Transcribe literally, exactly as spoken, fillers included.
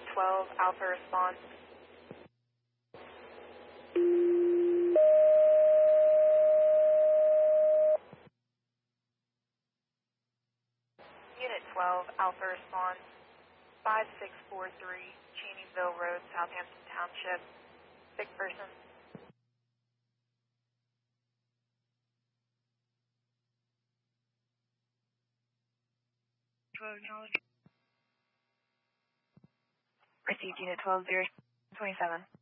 twelve, Alpha response. Unit twelve, Alpha response. five six four three, Cheneyville Road, Southampton Township. Sick person. Received unit twelve, zero twenty-seven.